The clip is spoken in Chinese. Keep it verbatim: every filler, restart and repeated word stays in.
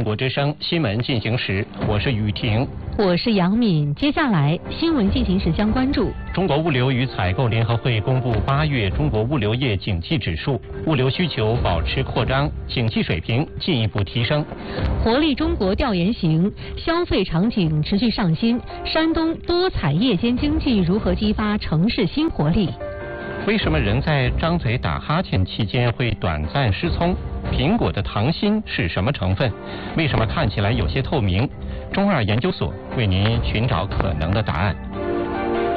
中国之声新闻进行时，我是雨婷， 我是杨敏。接下来新闻进行时将关注： 中国物流与采购联合会公布八月中国物流业景气指数，物流需求保持扩张，景气水平进一步提升。 活力中国调研行，消费场景持续上新，山东多彩夜间经济如何激发城市新活力？ 为什么人在张嘴打哈欠期间会短暂失聪？苹果的糖心是什么成分？为什么看起来有些透明？中二研究所为您寻找可能的答案。